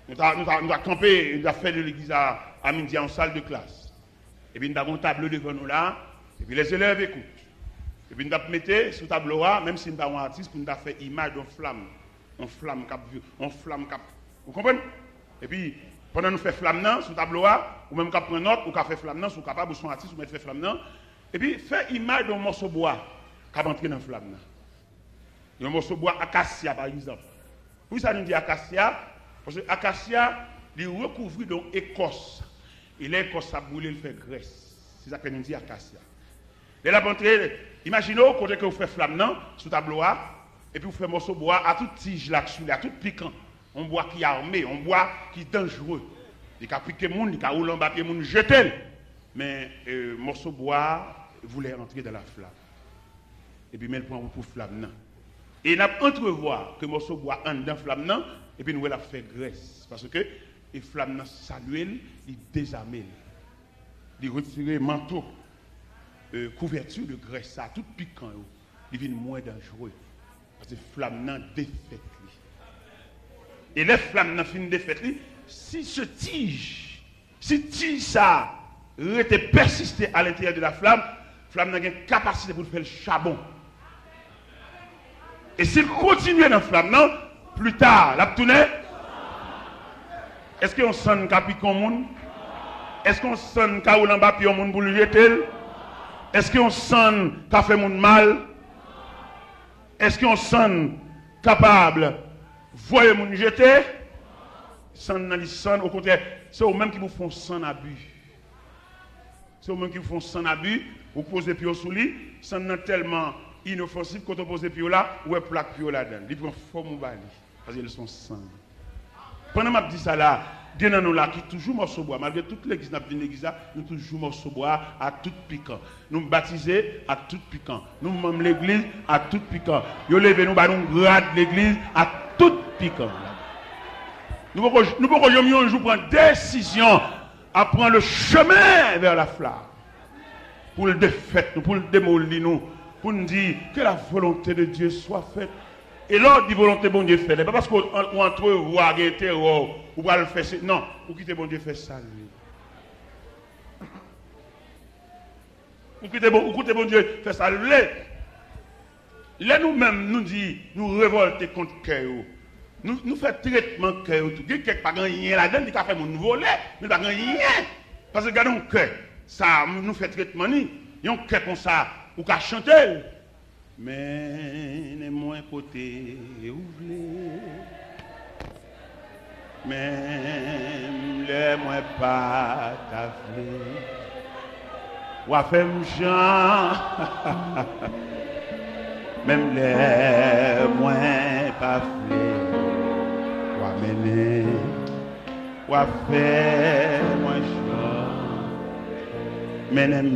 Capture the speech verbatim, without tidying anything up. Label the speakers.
Speaker 1: Nous avons campé, nous avons fait de l'église à, à midi en salle de classe. Et puis nous avons un tableau devant nous là, et puis les élèves écoutent. Et puis nous avons mis sur le tableau là, même si nous avons un artiste, pour nous faire image d'une flamme. Une flamme cap, une flamme cap. Vous comprenez? Et puis, pendant nous faire flamme là, sur le tableau là, ou même cap prendre note, ou cap faire flamme là, ou capable, ou son artiste, ou mettre faire flamme là. Et puis, faire image d'un morceau de bois qui a entré dans la flamme là. Un morceau de bois acacia par exemple. Pourquoi ça nous dit acacia? Parce que l'acacia, il recouvre dans l'écorce. Et l'écorce, ça brûle, il fait graisse. C'est ça que nous dit acacia. Et là, imaginez, quand vous faites flamme sur le tableau, et puis vous faites un morceau de bois à toute tige là-dessus, à tout piquant. Un bois qui est armé, un bois qui est dangereux. Il a piqué les gens, il a roulé en bas, il a jeté. Mais le euh, morceau de bois voulait entrer dans la flamme. Et puis, il prend pour flamme. Et il a entrevoir que le morceau de bois entre dans la flamme. Et puis nous allons faire graisse. Parce que les flammes saluent, ils désarment. Ils retirent le manteau, euh, couverture de graisse, ça, tout piquant, ils deviennent moins dangereux. Parce que les flammes défaites. Et les flammes finissent défaites. Si ce tige, si tige ça, était persisté à l'intérieur de la flamme, la flamme n'a pas une capacité pour faire le charbon. Et s'il continue dans la flamme, non, plus tard, la tournée, est-ce qu'on sent un capicon monde? Est-ce qu'on sent un caoul en bas puis un monde pour le jeter? Est-ce qu'on sent qu'a fait monde mal? Est-ce qu'on sent capable voyer monde jeter? Sans dans sang, au contraire, c'est eux mêmes qui vous font sans abus. C'est eux mêmes qui vous font sans abus, vous posez pied sous lit, sans tellement inoffensif quand on pose pied là, ou est plaque pied là-dedans. Ils prennent forme ou bali. Parce qu'ils sont sang. Pendant que je dis ça là, il y a nous là qui toujours morceau bois. Malgré toute l'église, nous toujours morceau bois à tout piquant. Nous baptisés à tout piquant. Nous même l'église à tout piquant. Nous levons nous nous grade l'église à tout piquant. Nous ne pouvons jamais un jour prendre décision à prendre le chemin vers la flamme. Pour le défaire, pour le démolir nous, pour nous dire que la volonté de Dieu soit faite. Et l'ordre de volonté bon Dieu fait, pas parce qu'entre vous avez un terror, ou pas le faire, non, vous quittez bon Dieu fait ça. Vous quittez bon, bon Dieu fait ça. Là nous-mêmes, nous disons, nous révolter contre le cœur. Nous, nous faisons traitement de cœur. Quelqu'un qui n'a pas rien là-dedans, qui a fait mon voler, mais pas rien. Parce que regardez mon cœur, ça nous fait traitement. Il y a un cœur comme ça, ou qu'à chanter. Mais les moins côté ouvrés, même les moins pas tafflés, ou à faire Jean, même les moins pas flés, ou à mener, ou à faire moins Jean, mais